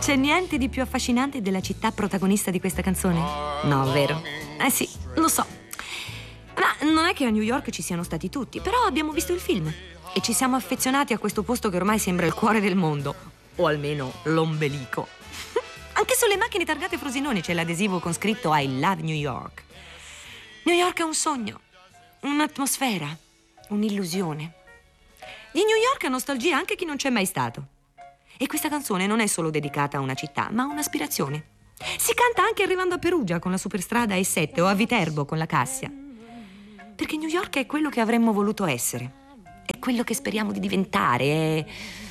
C'è niente di più affascinante della città protagonista di questa canzone? No, vero? Eh sì, lo so. Ma non è che a New York ci siano stati tutti, però abbiamo visto il film e ci siamo affezionati a questo posto che ormai sembra il cuore del mondo, o almeno l'ombelico. Anche sulle macchine targate Frosinone c'è l'adesivo con scritto I love New York. New York è un sogno, un'atmosfera, un'illusione. Di New York ha nostalgia anche chi non c'è mai stato. E questa canzone non è solo dedicata a una città, ma a un'aspirazione. Si canta anche arrivando a Perugia con la superstrada E7 o a Viterbo con la Cassia. Perché New York è quello che avremmo voluto essere. È quello che speriamo di diventare.